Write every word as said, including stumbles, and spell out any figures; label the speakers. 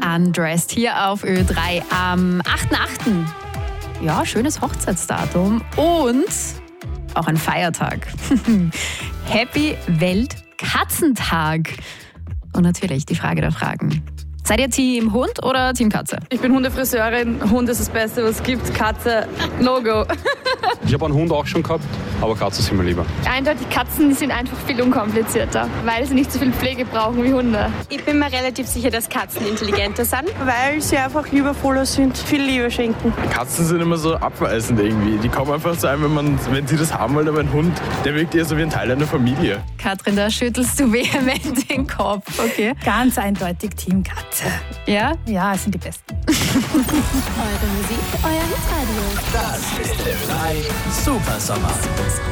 Speaker 1: Undressed hier auf Ö drei am achten achten Ja, schönes Hochzeitsdatum und auch ein Feiertag. Happy Weltkatzentag. Und natürlich die Frage der Fragen. Seid ihr Team Hund oder Team Katze?
Speaker 2: Ich bin Hundefriseurin. Hund ist das Beste, was es gibt. Katze, no go.
Speaker 3: Ich habe einen Hund auch schon gehabt, aber Katzen sind mir lieber.
Speaker 4: Eindeutig Katzen sind einfach viel unkomplizierter, weil sie nicht so viel Pflege brauchen wie Hunde.
Speaker 5: Ich bin mir relativ sicher, dass Katzen intelligenter sind.
Speaker 6: Weil sie einfach liebevoller sind, viel Liebe schenken.
Speaker 7: Katzen sind immer so abweisend irgendwie. Die kommen einfach so ein, wenn, man, wenn sie das haben wollen, aber ein Hund, der wirkt eher so wie ein Teil einer Familie.
Speaker 1: Katrin, da schüttelst du vehement den Kopf. Okay.
Speaker 8: Ganz eindeutig Team Katze.
Speaker 1: Ja?
Speaker 8: Ja, es sind die Besten.
Speaker 9: Eure Musik, euer Hitradio.
Speaker 10: Das ist Ö drei Super Sommer.